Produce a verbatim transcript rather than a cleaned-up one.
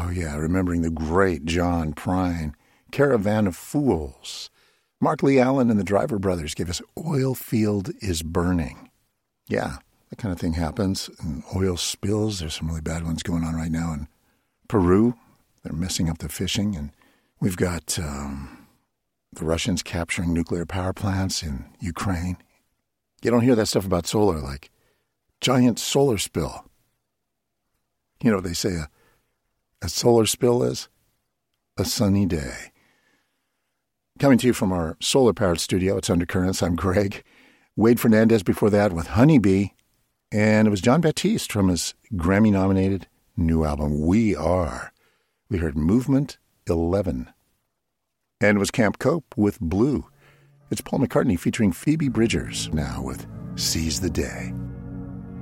Oh, yeah, remembering the great John Prine, Caravan of Fools. Mark Lee Allen and the Driver Brothers gave us Oil Field is Burning. Yeah, that kind of thing happens. And oil spills, there's some really bad ones going on right now in Peru. They're messing up the fishing. And we've got um, the Russians capturing nuclear power plants in Ukraine. You don't hear that stuff about solar, like giant solar spill. You know what they say a, a solar spill is? A sunny day. Coming to you from our solar-powered studio, it's Undercurrents. I'm Greg. Wade Fernandez before that with Honeybee. And it was John Baptiste from his Grammy-nominated new album, We Are. We heard Movement eleven. And it was Camp Cope with Blue. It's Paul McCartney featuring Phoebe Bridgers now with Seize the Day.